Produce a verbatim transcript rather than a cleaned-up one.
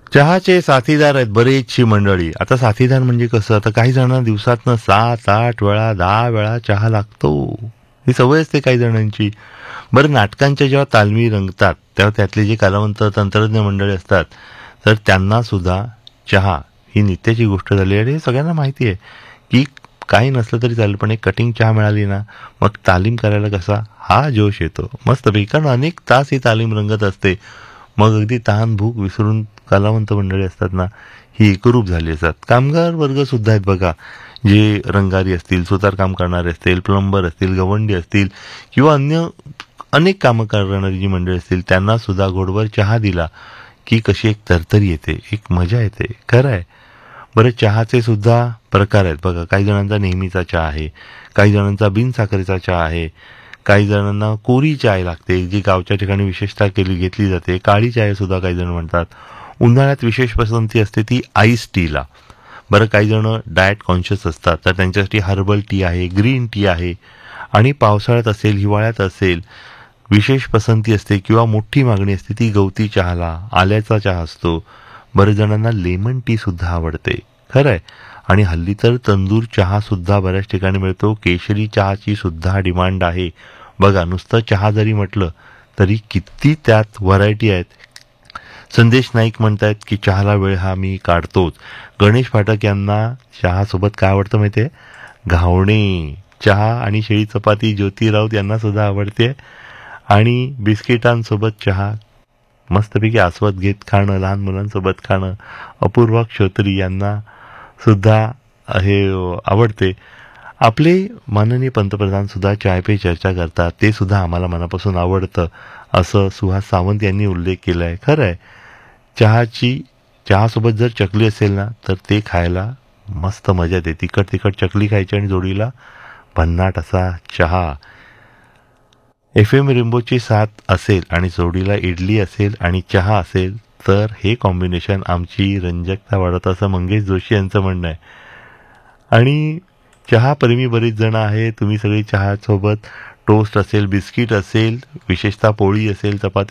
चहाचे साथीदार आहेत बरीचशी मंडळी. आता साथीदार म्हणजे कसं, आता काही जणांना दिवसातनं सात आठ वेळा दहा वेळा चहा लागतो. ही सवय असते काही जणांची. बरं, नाटकांच्या जेव्हा तालमी रंगतात तेव्हा त्यातले जे कलावंत तंत्रज्ञ मंडळी असतात तर त्यांना सुद्धा चहा ही नित्याची गोष्ट झाली. आणि हे सगळ्यांना माहिती आहे की काही नसलं तरी चालेल, पण एक कटिंग चहा मिळाली ना मग तालीम करायला कसा हा जोश येतो मस्तपैकी. कारण अनेक तास ही तालीम रंगत असते. मग अगदी तहान भूक विसरून कलावंत मंडळी असतात ना ही एकरूप झाली असतात. कामगार वर्ग सुद्धा आहेत बघा, जे रंगारी असतील, सुतारकाम करणारे असतील, प्लंबर असतील, गवंडी असतील किंवा अन्य अनेक कामं करणारी जी मंडळी असतील त्यांना सुद्धा घोडभर चहा दिला की कशी एक तरतरी येते, एक मजा येते. खरं आहे. बरं, चहाचे सुद्धा प्रकार आहेत बघा. काही जणांचा नेहमीचा चहा आहे, काही जणांचा बिनसाखरेचा चहा आहे, काही जणांना कोरी चाय लागते जी गावच्या ठिकाणी विशेषतः केली घेतली जाते. काळी चाय सुद्धा काही जण म्हणतात. उन्हाळ्यात विशेष पसंती असते ती आईस टीला. बरं, काही जण डाएट कॉन्शियस असतात तर त्यांच्यासाठी हर्बल टी आहे, ग्रीन टी आहे. आणि पावसाळ्यात असेल, हिवाळ्यात असेल, विशेष पसंती असते किंवा मोठी मागणी असते ती गवती चहाला, आल्याचा चहा असतो. बरेच जणांना लेमन टी सुद्धा आवडते. खरं आहे. आणि हल्ली तर तंदूर चहा सुद्धा बऱ्याच ठिकाणी मिळतो. केशरी चहाची सुद्धा डिमांड आहे. बघा, नुसतं चहा जरी म्हटलं तरी किती त्यात व्हरायटी आहेत. संदेश नाईक म्हणतायत की चहाला वेळ हा मी काढतोच. गणेश फाटक यांना चहासोबत काय आवडतं माहिती आहे? घावणे. चहा आणि शेळी चपाती ज्योती राऊत यांना सुद्धा आवडते. आणि बिस्किटांसोबत चहा मस्तपैकी आस्वाद घेत खाणं, लहान मुलांसोबत खाणं. अपूर्वा क्षोत्री यांना सुद्धा हे आवडते. आपले माननीय पंतप्रधान सुद्धा चाय पे चर्चा करतात, ते सुद्धा आम्हाला मनापासून आवडतं असं सुहास सावंत यांनी उल्लेख केला आहे. खरं आहे. चहाची चहासोबत जर चकली असेल ना तर ते खायला मस्त मजा येते. तिखट तिखट चकली खायची आणि जोडीला भन्नाट असा चहा. एफ एम रेम्बोची साथ असेल आणि जोडीला इडली असेल आणि चहा असेल तर हे कॉम्बिनेशन आमची रंजकता वाढवतं असं मंगेश जोशी यांचं म्हणणं आहे. आणि चहा प्रेमी बरीच जण आहे. तुम्ही सगळी चहासोबत टोस्ट असेल, बिस्किट असेल, विशेषतः पोळी असेल, चपाती